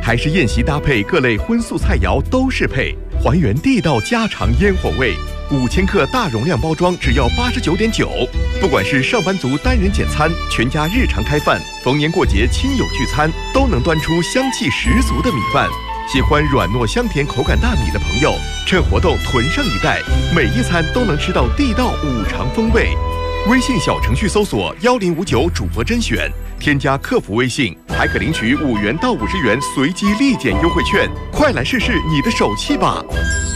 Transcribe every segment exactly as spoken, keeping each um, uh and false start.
还是宴席搭配各类荤素菜肴都适配，还原地道家常烟火味。五千克大容量包装只要八十九点九。不管是上班族单人简餐、全家日常开饭、逢年过节亲友聚餐，都能端出香气十足的米饭。喜欢软糯香甜口感大米的朋友，趁活动囤上一袋，每一餐都能吃到地道五常风味。微信小程序搜索幺零五九主播甄选，添加客服微信，还可领取五元到五十元随机立减优惠券，快来试试你的手气吧！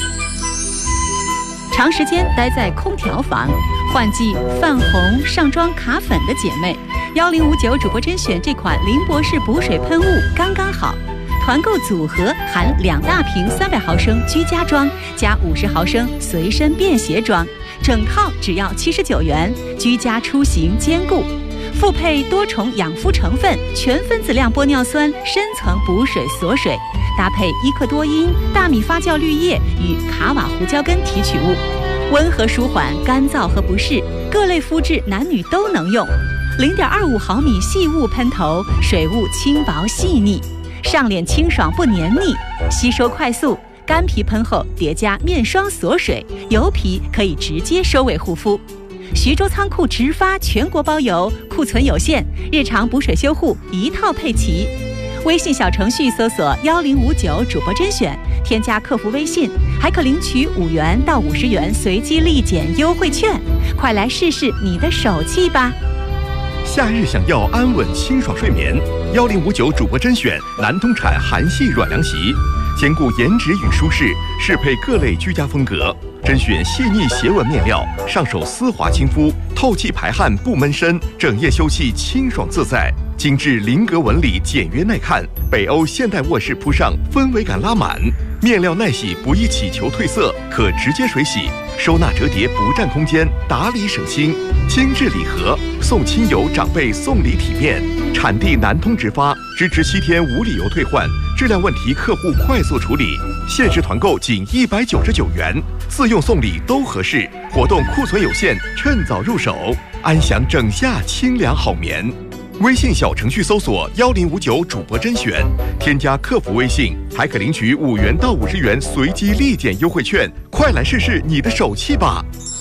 长时间待在空调房，换季泛红、上妆卡粉的姐妹，幺零五九主播甄选这款林博士补水喷雾刚刚好。团购组合含两大瓶三百毫升居家装加五十毫升随身便携装，整套只要七十九元，居家出行兼顾。复配多重养肤成分，全分子量玻尿酸深层补水锁水，搭配伊克多因、大米发酵绿叶与卡瓦胡椒根提取物，温和舒缓干燥和不适，各类肤质男女都能用。零点二五毫米细雾喷头，水雾轻薄细腻，上脸清爽不黏腻，吸收快速，干皮喷后叠加面霜锁水，油皮可以直接收尾护肤。徐州仓库直发全国包邮，库存有限，日常补水修护一套配齐。微信小程序搜索幺零五九主播甄选，添加客服微信，还可领取五元到五十元随机立减优惠券，快来试试你的手气吧！ 夏日想要安稳清爽睡眠，幺零五九主播甄选南通产韩系软凉席，兼顾颜值与舒适，适配各类居家风格。甄选细腻斜纹面料，上手丝滑亲肤，透气排汗不闷身，整夜休憩清爽自在。精致菱格纹理简约耐看，北欧现代卧室铺上，氛围感拉满。面料耐洗，不易起球褪色，可直接水洗，收纳折叠不占空间，打理省心。精致礼盒，送亲友长辈送礼体面。产地南通直发，支持七天无理由退换，质量问题客户快速处理。限时团购仅一百九十九元，自用送礼都合适。活动库存有限，趁早入手，安享整夏清凉好眠。微信小程序搜索幺零五九主播甄选，添加客服微信，还可领取五元到五十元随机立减优惠券，快来试试你的手气吧！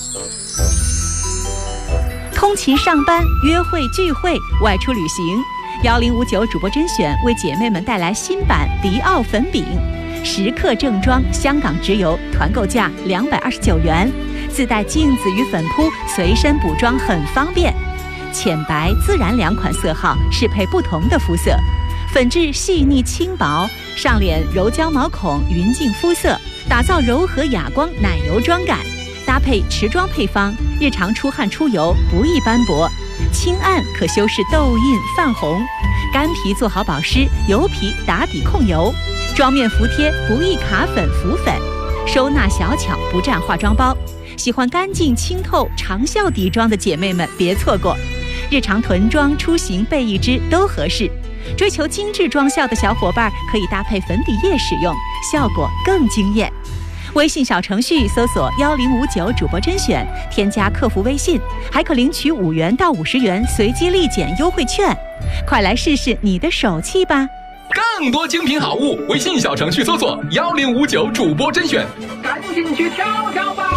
通勤上班、约会聚会、外出旅行，幺零五九主播甄选为姐妹们带来新版迪奥粉饼，十克正装，香港直邮，团购价两百二十九元，自带镜子与粉扑，随身补妆很方便。浅白、自然两款色号适配不同的肤色，粉质细腻轻薄，上脸柔焦毛孔，匀净肤色，打造柔和哑光奶油妆感。搭配持妆配方，日常出汗出油不易斑驳，轻按可修饰痘印泛红，干皮做好保湿，油皮打底控油，妆面服帖不易卡粉浮粉，收纳小巧不占化妆包。喜欢干净清透长效底妆的姐妹们别错过，日常囤妆出行备一支都合适。追求精致妆效的小伙伴可以搭配粉底液使用，效果更惊艳。微信小程序搜索幺零五九主播甄选，添加客服微信，还可领取五元到五十元随机立减优惠券，快来试试你的手气吧！ 更多精品好物，微信小程序搜索幺零五九主播甄选，赶紧去挑挑吧！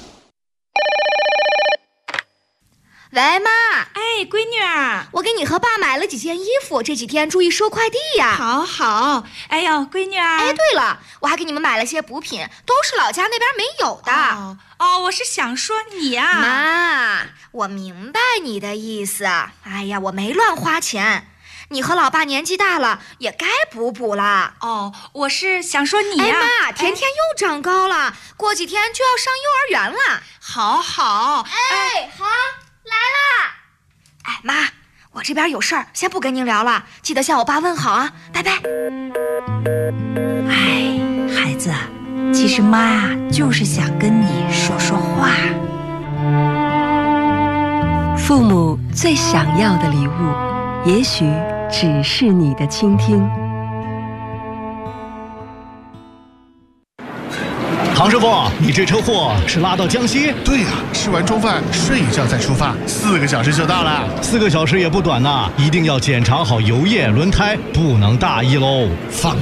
喂，妈。 哎，闺女儿， 我给你和爸买了几件衣服，这几天注意收快递呀。 好好。哎呦，闺女儿。 哎，对了，我还给你们买了些补品，都是老家那边没有的。 哦，哦我是想说你啊。 妈，我明白你的意思。哎呀，我没乱花钱。你和老爸年纪大了，也该补补了。 哦，我是想说你啊。 哎妈，甜甜又长高了，哎、过几天就要上幼儿园了。 好好。 哎，好，来啦。哎妈，我这边有事儿，先不跟您聊了，记得向我爸问好啊，拜拜。 哎，孩子，其实妈啊，就是想跟你说说话。 父母最想要的礼物，也许只是你的倾听。 唐师傅，你这车货是拉到江西？ 对呀、啊，吃完中饭睡一觉再出发，四个小时就到了。 四个小时也不短呐，一定要检查好油液、轮胎，不能大意喽。 放